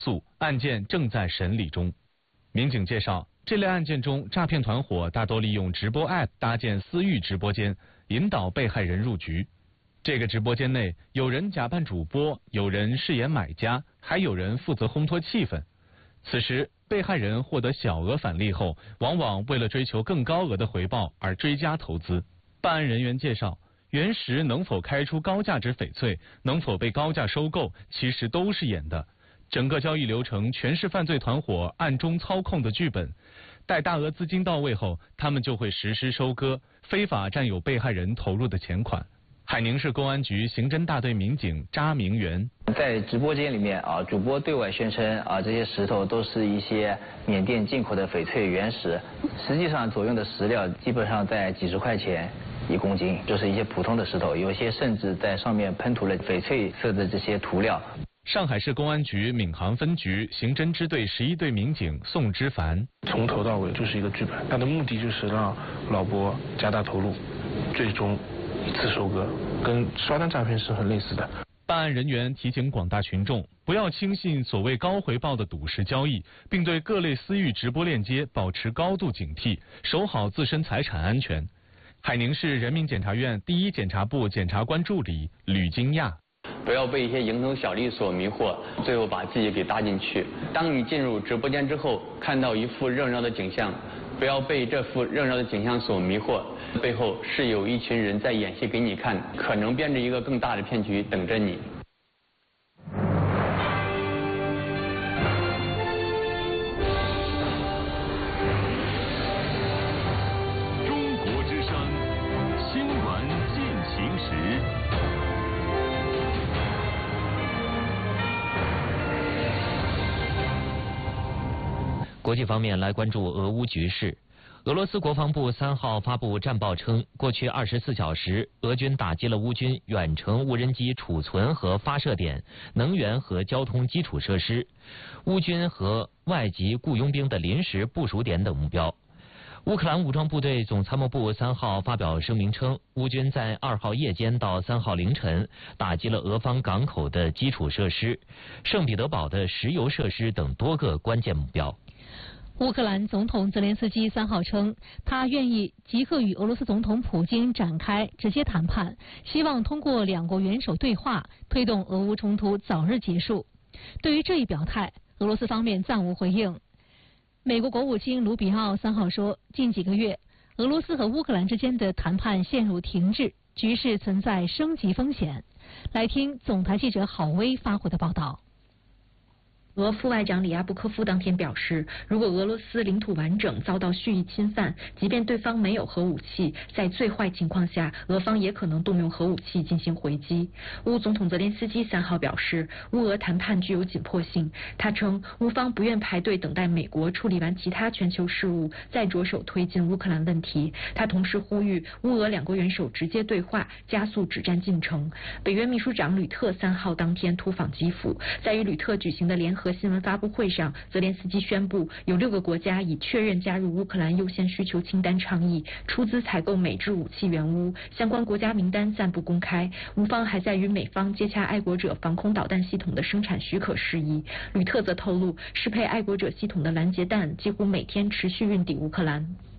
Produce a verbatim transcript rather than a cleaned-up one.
诉，案件正在审理中。民警介绍，这类案件中，诈骗团伙大多利用直播 App 搭建私域直播间，引导被害人入局。这个直播间内，有人假扮主播，有人饰演买家，还有人负责烘托气氛。此时，被害人获得小额返利后，往往为了追求更高额的回报而追加投资。办案人员介绍，原石能否开出高价值翡翠，能否被高价收购，其实都是演的。整个交易流程全是犯罪团伙暗中操控的剧本。待大额资金到位后，他们就会实施收割，非法占有被害人投入的钱款。海宁市公安局刑侦大队民警查明元在直播间里面啊，主播对外宣称啊，这些石头都是一些缅甸进口的翡翠原石，实际上所用的石料基本上在几十块钱一公斤，就是一些普通的石头，有些甚至在上面喷涂了翡翠色的这些涂料。 上海市公安局闵行分局刑侦支队十一队民警宋之凡， 从头到尾就是一个剧本，他的目的就是让老伯加大投入，最终一次收割，跟刷单诈骗是很类似的。 办案人员提醒广大群众不要轻信所谓高回报的赌石交易，并对各类私域直播链接保持高度警惕，守好自身财产安全。海宁市人民检察院第一检察部检察官助理吕金亚。 不要被一些蝇头小利所迷惑，最后把自己给搭进去。当你进入直播间之后，看到一幅热闹的景象，不要被这幅热闹的景象所迷惑，背后是有一群人在演戏给你看，可能编着一个更大的骗局等着你。 中国之声新闻进行时。 国际方面，来关注俄乌局势。俄罗斯国防部三号发布战报称，过去二十四小时，俄军打击了乌军远程无人机储存和发射点、能源和交通基础设施、乌军和外籍雇佣兵的临时部署点等目标。乌克兰武装部队总参谋部三号发表声明称，乌军在二号夜间到三号凌晨打击了俄方港口的基础设施、圣彼得堡的石油设施等多个关键目标。 乌克兰总统泽连斯基三号称，他愿意即刻与俄罗斯总统普京展开直接谈判，希望通过两国元首对话推动俄乌冲突早日结束。对于这一表态，俄罗斯方面暂无回应。美国国务卿卢比奥三号说，近几个月俄罗斯和乌克兰之间的谈判陷入停滞，局势存在升级风险。来听总台记者郝威发回的报道。 俄副外长里亚布科夫当天表示，如果俄罗斯领土完整遭到蓄意侵犯，即便对方没有核武器，在最坏情况下，俄方也可能动用核武器进行回击。乌总统泽连斯基三号表示，乌俄谈判具有紧迫性。他称，乌方不愿排队等待美国处理完其他全球事务，再着手推进乌克兰问题。他同时呼吁乌俄两国元首直接对话，加速止战进程。北约秘书长吕特三号当天突访基辅，在与吕特举行的联合和新闻发布会上，泽连斯基宣布有六个国家已确认加入乌克兰优先需求清单倡议，出资采购美制武器援乌，相关国家名单暂不公开。乌方还在与美方接洽爱国者防空导弹系统的生产许可事宜。吕特则透露，适配爱国者系统的拦截弹几乎每天持续运抵乌克兰。